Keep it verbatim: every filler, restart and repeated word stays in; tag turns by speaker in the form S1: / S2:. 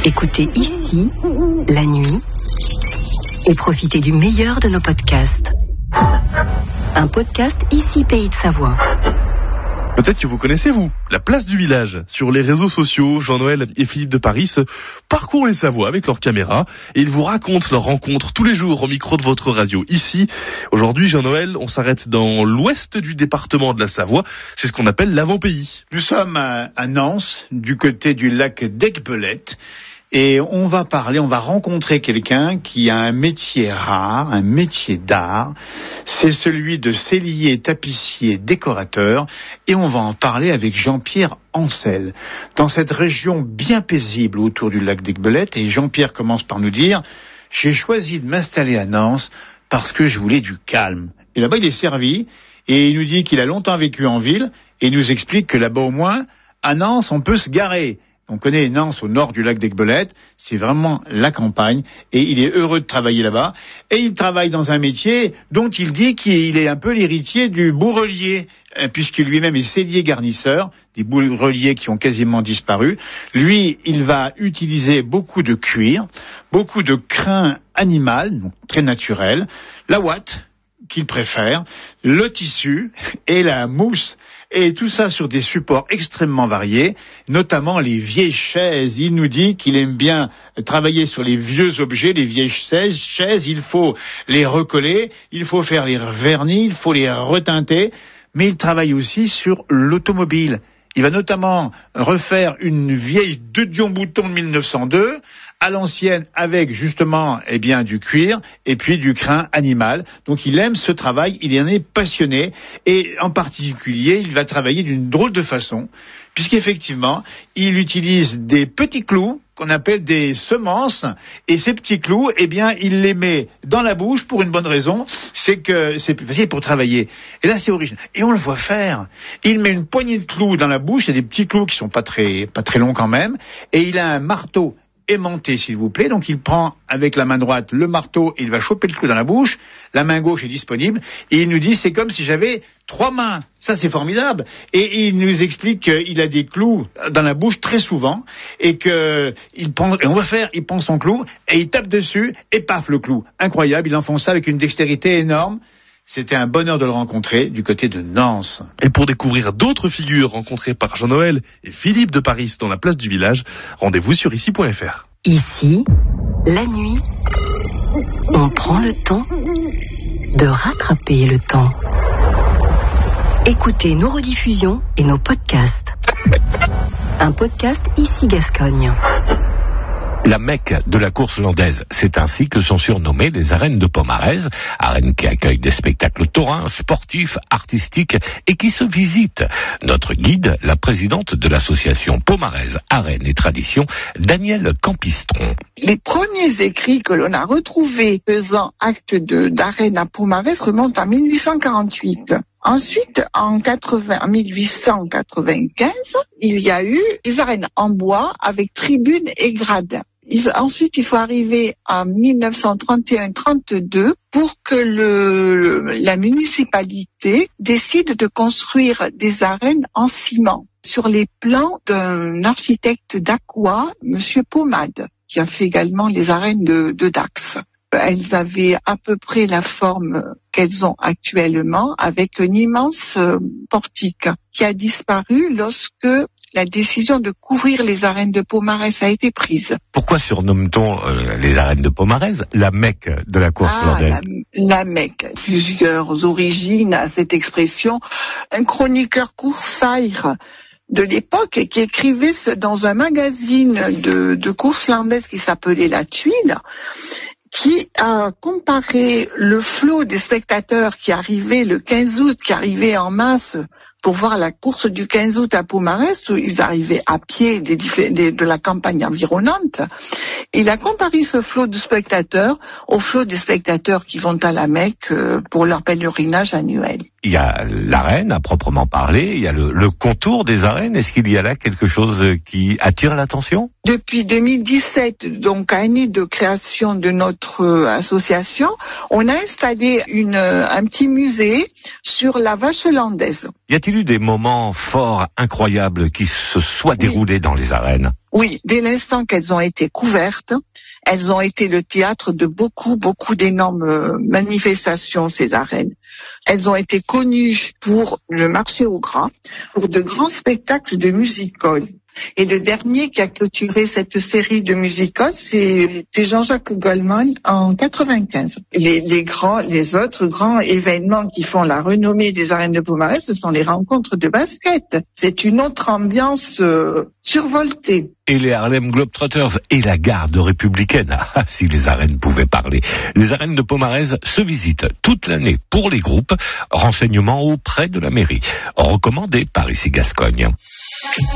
S1: Écoutez ici, la nuit, et profitez du meilleur de nos podcasts. Un podcast Ici Pays de Savoie.
S2: Peut-être que vous connaissez, vous, la place du village. Sur les réseaux sociaux, Jean-Noël et Philippe de Paris parcourent les Savoies avec leur caméra et ils vous racontent leurs rencontres tous les jours au micro de votre radio. Ici, aujourd'hui, Jean-Noël, on s'arrête dans l'ouest du département de la Savoie. C'est ce qu'on appelle l'avant-pays.
S3: Nous sommes à, à Nance, du côté du lac d'Aiguebelette. Et on va parler, on va rencontrer quelqu'un qui a un métier rare, un métier d'art. C'est celui de sellier, tapissier, décorateur. Et on va en parler avec Jean-Pierre Ancel. Dans cette région bien paisible autour du lac d'Aiguebelette. Et Jean-Pierre commence par nous dire, j'ai choisi de m'installer à Nance parce que je voulais du calme. Et là-bas, il est servi. Et il nous dit qu'il a longtemps vécu en ville. Et il nous explique que là-bas, au moins, à Nance, on peut se garer. On connaît Nance au nord du lac d'Aiguebelette, c'est vraiment la campagne, et il est heureux de travailler là-bas. Et il travaille dans un métier dont il dit qu'il est un peu l'héritier du bourrelier, puisque lui-même est sellier garnisseur, des bourreliers qui ont quasiment disparu. Lui, il va utiliser beaucoup de cuir, beaucoup de crin animal, donc très naturel, la ouate qu'il préfère, le tissu et la mousse. Et tout ça sur des supports extrêmement variés, notamment les vieilles chaises. Il nous dit qu'il aime bien travailler sur les vieux objets, les vieilles chaises. chaises. Il faut les recoller, il faut faire les vernis, il faut les reteinter. Mais il travaille aussi sur l'automobile. Il va notamment refaire une vieille deux Dion-Bouton de mille neuf cent deux à l'ancienne avec justement eh bien du cuir et puis du crin animal. Donc il aime ce travail, il en est passionné et en particulier il va travailler d'une drôle de façon puisqu'effectivement il utilise des petits clous qu'on appelle des semences et ces petits clous eh bien il les met dans la bouche pour une bonne raison, c'est que c'est plus facile pour travailler. Et là c'est original et on le voit faire. Il met une poignée de clous dans la bouche, il y a des petits clous qui sont pas très pas très longs quand même et il a un marteau aimanté s'il vous plaît, donc il prend avec la main droite le marteau et il va choper le clou dans la bouche, la main gauche est disponible et il nous dit c'est comme si j'avais trois mains, ça c'est formidable et il nous explique qu'il a des clous dans la bouche très souvent et que il prend, et on va faire, il prend son clou et il tape dessus et paf le clou, incroyable, il enfonce ça avec une dextérité énorme. C'était un bonheur de le rencontrer du côté de Nance.
S2: Et pour découvrir d'autres figures rencontrées par Jean-Noël et Philippe de Paris dans la place du village, rendez-vous sur ici point f r.
S1: Ici, la nuit, on prend le temps de rattraper le temps. Écoutez nos rediffusions et nos podcasts. Un podcast Ici Gascogne.
S4: La Mecque de la course landaise, c'est ainsi que sont surnommées les arènes de Pomarez, arènes qui accueillent des spectacles taurins, sportifs, artistiques et qui se visitent. Notre guide, la présidente de l'association Pomarez Arènes et Traditions, Danielle Campistron.
S5: Les premiers écrits que l'on a retrouvés faisant acte de, d'arène à Pomarez remontent à mille huit cent quarante-huit. Ensuite, en mille huit cent quatre-vingt-quinze, il y a eu des arènes en bois avec tribunes et gradins. Ensuite, il faut arriver en mille neuf cent trente et un trente-deux pour que le, la municipalité décide de construire des arènes en ciment sur les plans d'un architecte dacquois, Monsieur Pomade, qui a fait également les arènes de, de Dax. Elles avaient à peu près la forme qu'elles ont actuellement, avec un immense portique qui a disparu lorsque la décision de couvrir les arènes de Pomarez a été prise.
S4: Pourquoi surnomme-t-on euh, les arènes de Pomarez la Mecque de la course
S5: ah,
S4: landaise?
S5: La, la Mecque. Plusieurs origines à cette expression. Un chroniqueur coursaire de l'époque qui écrivait dans un magazine de, de course landaise qui s'appelait La Tuile, qui a comparé le flot des spectateurs qui arrivaient le quinze août, qui arrivaient en masse pour voir la course du quinze août à Pomarez, où ils arrivaient à pied des, des, de la campagne environnante. Il a comparé ce flot de spectateurs au flot des spectateurs qui vont à la Mecque pour leur pèlerinage annuel.
S4: Il y a l'arène à proprement parler, il y a le, le contour des arènes. Est-ce qu'il y a là quelque chose qui attire l'attention?
S5: Depuis deux mille dix-sept, donc année de création de notre association, on a installé une, un petit musée sur la vache landaise.
S4: Y a-t-il eu des moments forts, incroyables, qui se soient déroulés oui. dans les arènes?
S5: Oui, dès l'instant qu'elles ont été couvertes, elles ont été le théâtre de beaucoup, beaucoup d'énormes manifestations, ces arènes. Elles ont été connues pour le marché au gras, pour de grands spectacles de music-hall. Et le dernier qui a clôturé cette série de music-hall, c'est Jean-Jacques Goldman en quatre-vingt-quinze. Les, les grands, les autres grands événements qui font la renommée des arènes de Pomarez, ce sont les rencontres de basket. C'est une autre ambiance euh, survoltée.
S4: Et les Harlem Globetrotters et la garde républicaine, ah, si les arènes pouvaient parler. Les arènes de Pomarez se visitent toute l'année pour les groupes. Renseignements auprès de la mairie. Recommandé par Ici Gascogne.